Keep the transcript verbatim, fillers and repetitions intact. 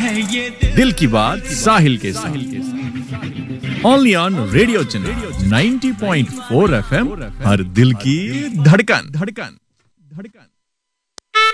दिल की बात साहिल के साथ only on radio channel ninety point four FM, हर दिल की धड़कन धड़कन धड़कन।